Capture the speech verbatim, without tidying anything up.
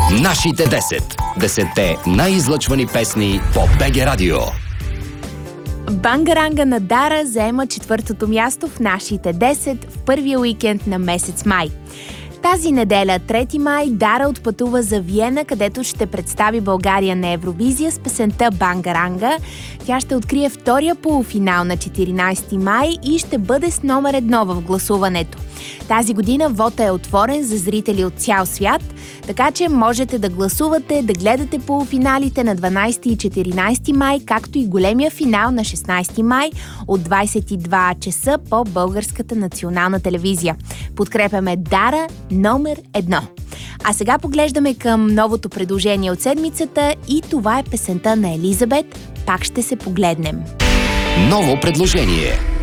Нашите десет. Десетте най-излъчвани песни по БГ Радио. Бангаранга на Дара заема четвъртото място в нашите десет в първия уикенд на месец май. Тази неделя, трети май, Дара отпътува за Виена, където ще представи България на Евровизия с песента Бангаранга. Тя ще открие втория полуфинал на четиринайсети май и ще бъде с номер едно в гласуването. Тази година вотът е отворен за зрители от цял свят, така че можете да гласувате, да гледате полуфиналите на дванайсети и четиринайсети май, както и големия финал на шестнайсети май от двайсет и два часа по Българската национална телевизия. Подкрепяме Дара номер едно. А сега поглеждаме към новото предложение от седмицата и това е песента на Елизабет «Пак ще се погледнем». Ново предложение.